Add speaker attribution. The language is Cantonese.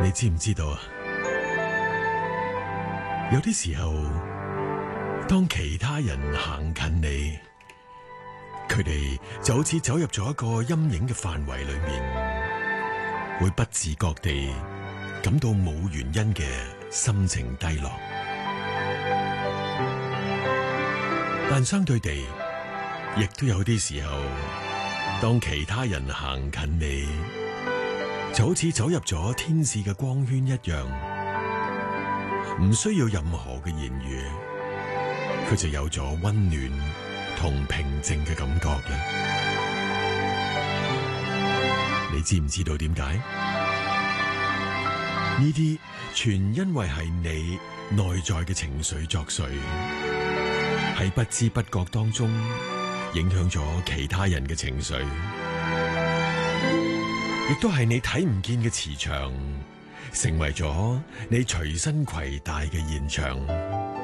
Speaker 1: 你知唔知道啊？有啲時候，當其他人行近你，佢哋就好似走入咗一個陰影嘅範圍裏面，會不自覺地感到冇原因嘅心情低落。但相對地，亦都有啲時候，當其他人行近你，就好似走入咗天使嘅光圈一樣，唔需要任何嘅言語，佢就有咗溫暖同平靜嘅感覺啦。你知唔知道點解？呢啲全因為係你內在嘅情緒作祟，喺不知不覺當中影響咗其他人嘅情緒，亦都係你睇唔見嘅磁場，成為咗你隨身攜帶嘅現場。